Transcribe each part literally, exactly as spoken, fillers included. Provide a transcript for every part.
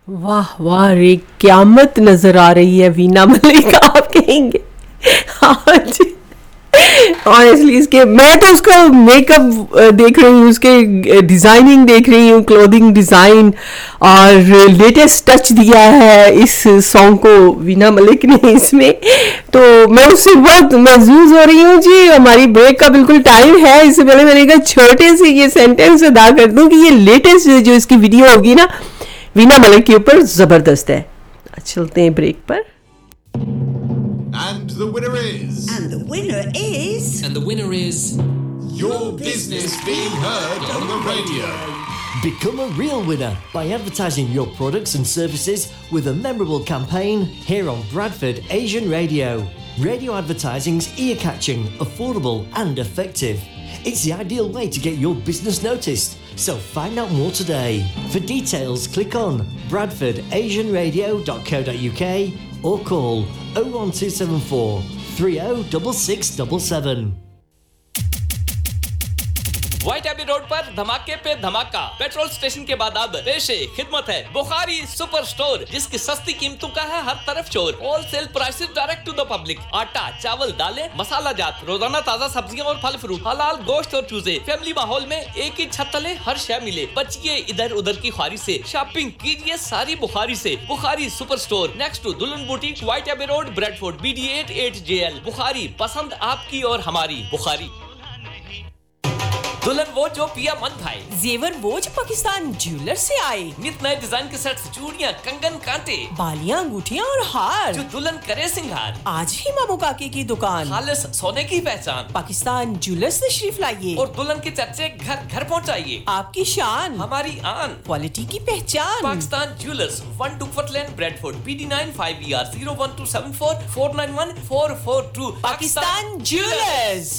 वाह वाह रे, क्यामत नजर आ रही है वीना मलिक, आप कहेंगे। हाँ जी, ऑनेस्टली इसके मैं तो उसका मेकअप देख रही हूँ, उसके डिज़ाइनिंग देख रही हूँ, क्लोथिंग डिज़ाइन, और लेटेस्ट टच दिया है इस सॉन्ग को वीना मलिक ने इसमें। तो मैं उससे बहुत महजूज हो रही हूँ जी। हमारी ब्रेक का बिल्कुल टाइम है। इससे पहले मैंने कहा छोटे से ये सेंटेंस अदा कर दूँ कि ये लेटेस्ट जो इसकी वीडियो होगी ना वीना मलिक के ऊपर ज़बरदस्त है। चलते हैं ब्रेक पर। And the winner is. And the winner is. And the winner is. Your business being heard on the radio. Become a real winner by advertising your products and services with a memorable campaign here on Bradford Asian Radio. Radio advertising's ear-catching, affordable and effective. It's the ideal way to get your business noticed. So find out more today. For details, click on bradford asian radio dot co dot uk or call oh one two seven four three oh six six seven seven. White AB road पर धमाके पे धमाका। Petrol station के बाद अब पेशे खिदमत है बुखारी सुपर स्टोर, जिसकी सस्ती कीमतों का है हर तरफ शोर। Wholesale prices direct to the public. आटा, चावल, दालें, मसाला जात, रोजाना ताजा सब्जियां और फल फ्रूट, हलाल गोश्त और चूजे। फैमिली माहौल में एक ही छत तले हर शय मिले। बचिए इधर उधर की ख्वारी से, शॉपिंग कीजिए सारी बुखारी से। Bukhari super store next to दुल्हन boutique, white AB road, Bradford, B D eight eight J L. Bukhari, पसंद आपकी और हमारी बुखारी। दुल्हन वो जो पिया मन भाई, जेवर वो जो पाकिस्तान ज्वेलर से आए। नित नए डिजाइन के सेट्स, चूड़ियां, कंगन, कांटे, बालियां, अंगूठियां और हार, जो दुल्हन करे सिंगार। आज ही मामू काके की दुकान, खालिस सोने की पहचान, पाकिस्तान ज्वेलर्स तशरीफ लाइए और दुल्हन के चर्चे घर घर पहुंचाइए। आपकी शान, हमारी आन, क्वालिटी की पहचान। Pakistan jewellers, one टुकफट lane, Bradford, P D nine five E R zero one two seven four four nine one four four to. Pakistan jewellers.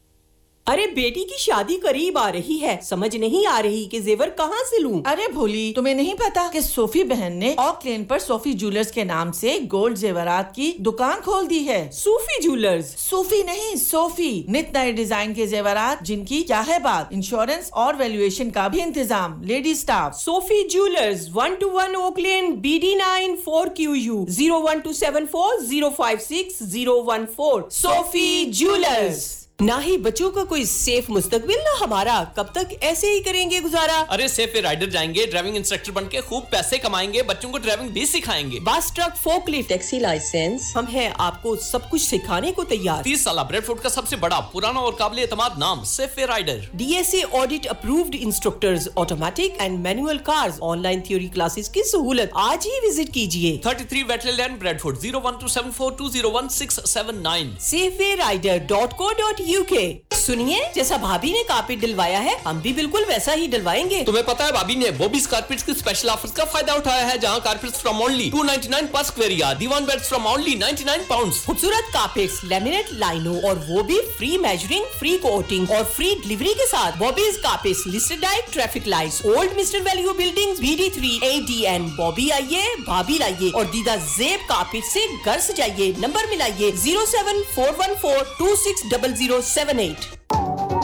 अरे बेटी की शादी करीब आ रही है, समझ नहीं आ रही कि जेवर कहाँ से लूं। अरे भोली, तुम्हें नहीं पता कि सोफी बहन ने ऑक लेन पर सोफी ज्वेलर्स के नाम से गोल्ड जेवरात की दुकान खोल दी है। सूफी ज्वेलर्स? सूफी नहीं, सोफी। नित नए डिजाइन के जेवरात जिनकी क्या है बात, इंश्योरेंस और वैल्यूएशन का भी इंतजाम, lady staff. Sophie jewellers, one two one okay लेन, B D nine four Q U, zero one two seven four zero five six zero one four. Sophie jewellers. ना ही बच्चों का कोई सेफ मुस्तकबिल, ना हमारा। कब तक ऐसे ही करेंगे गुजारा? अरे सेफ राइडर जाएंगे, ड्राइविंग इंस्ट्रक्टर बन के खूब पैसे कमाएंगे, बच्चों को ड्राइविंग भी सिखाएंगे। बस, ट्रक, फोकलिफ्ट, टैक्सी लाइसेंस, हम हैं आपको सब कुछ सिखाने को तैयार। तीस साल ब्रेडफोर्ड का सबसे बड़ा, पुराना और काबिल एतमाद नाम safe rider. D S A audit approved instructors, automatic and manual cars, online theory classes की सहूलत। आज ही विजिट कीजिए। Thirty three wetland land, Bradford, zero one two seven four to zero one six seven nine. Safe rider dot co dot UK. सुनिए, जैसा भाभी ने carpet डलवाया है, हम भी बिल्कुल वैसा ही डलवाएंगे। तुम्हें पता है भाभी ने बॉबीज कारपेट्स की स्पेशल ऑफर्स का फायदा उठाया है, जहां carpets from only to ninety nine पर square yard, Diwan beds from only ninety nine pounds. खूबसूरत कारपेट्स, लैमिनेट लाइनों, और वो भी फ्री मेजरिंग, फ्री कोटिंग और फ्री डिलीवरी के साथ। Bobby's carpets, listed diet, traffic lights, old mister value buildings, B D three A D N. Bobby आइए, भाभी लाइए और दीदा जेब कारपेट से घर सजाइए। Number मिलाइए zero seven four one four to six double zero seven eight.